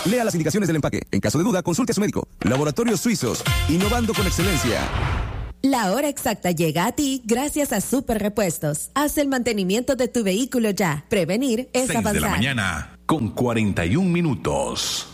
Lea las indicaciones del empaque. En caso de duda, consulte a su médico. Laboratorios Suizos, innovando con excelencia. La hora exacta llega a ti gracias a Super Repuestos. Haz el mantenimiento de tu vehículo ya. Prevenir es 6 avanzar. de la mañana con 41 minutos.